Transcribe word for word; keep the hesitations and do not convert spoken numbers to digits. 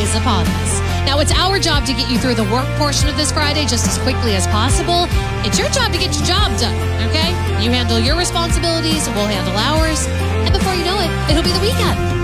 is upon us. Now, it's our job to get you through the work portion of this Friday just as quickly as possible. It's your job to get your job done, okay? You handle your responsibilities, we'll handle ours, and before you know it, it'll be the weekend.